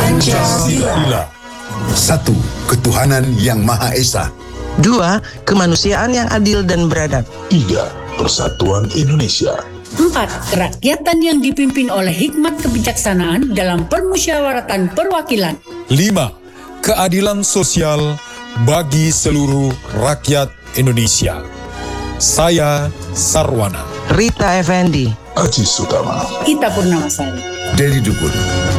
Pancasila. 1. Ketuhanan yang Maha Esa. 2. Kemanusiaan yang adil dan beradab. 3. Persatuan Indonesia. 4. Kerakyatan yang dipimpin oleh hikmat kebijaksanaan dalam permusyawaratan perwakilan. 5. Keadilan sosial bagi seluruh rakyat Indonesia. Saya Sarwana. Rita Effendi. Aziz Utama. Ita Purnamasari. Dedi Dukun.